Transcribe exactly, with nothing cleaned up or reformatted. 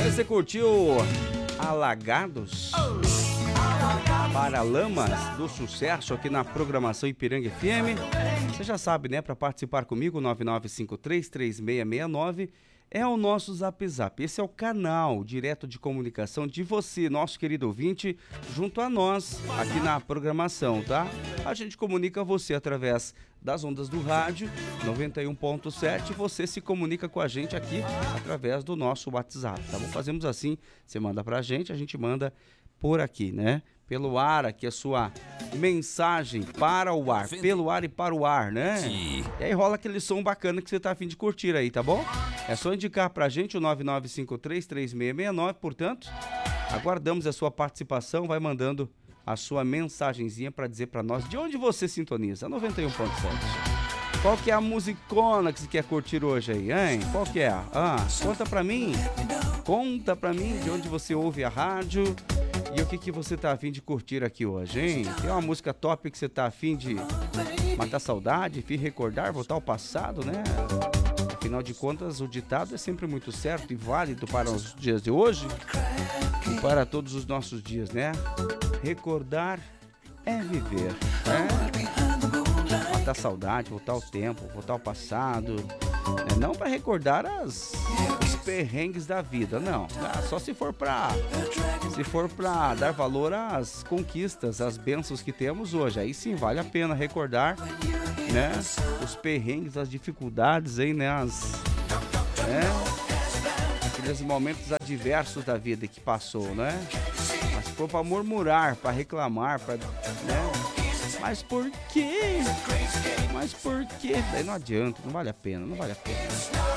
Você curtiu Alagados? Paralamas do Sucesso aqui na programação Ipiranga F M. Você já sabe, né? Para participar comigo, nove nove cinco três, três seis seis nove é o nosso Zap Zap. Esse é o canal direto de comunicação de você, nosso querido ouvinte, junto a nós aqui na programação, tá? A gente comunica você através das ondas do rádio noventa e um ponto sete. Você se comunica com a gente aqui através do nosso WhatsApp, tá bom? Fazemos assim, você manda pra gente, a gente manda por aqui, né? Pelo ar, aqui a sua mensagem para o ar, pelo ar e para o ar, né? E aí rola aquele som bacana que você tá a fim de curtir aí, tá bom? É só indicar pra gente o nove nove cinco três, três seis seis nove, portanto, aguardamos a sua participação, vai mandando a sua mensagenzinha pra dizer pra nós de onde você sintoniza, noventa e um ponto sete. Qual que é a musicona que você quer curtir hoje aí, hein? Qual que é? Ah, conta pra mim, conta pra mim de onde você ouve a rádio. E o que, que você tá afim de curtir aqui hoje, hein? Tem uma música top que você tá afim de matar saudade, enfim, recordar, voltar ao passado, né? Afinal de contas, o ditado é sempre muito certo e válido para os dias de hoje e para todos os nossos dias, né? Recordar é viver, né? Matar saudade, voltar ao tempo, voltar ao passado, né? Não para recordar as... os perrengues da vida, não, só se for pra se for pra dar valor às conquistas, às bênçãos que temos hoje, aí sim vale a pena recordar, né, os perrengues, as dificuldades aí, né, as, né, aqueles momentos adversos da vida que passou, né, mas se for pra murmurar, pra reclamar, pra, né, mas por quê? Mas por quê? Daí não adianta, não vale a pena, não vale a pena.